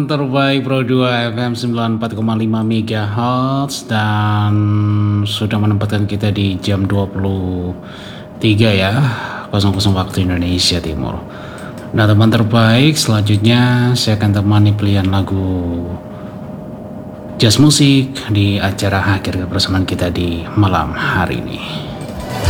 Terbaik Pro 2 FM 94,5 MHz dan sudah menempatkan kita di jam 23 ya 00 waktu Indonesia Timur. Nah teman terbaik, selanjutnya saya akan temani pilihan lagu jazz musik di acara akhir kebersamaan kita di malam hari ini.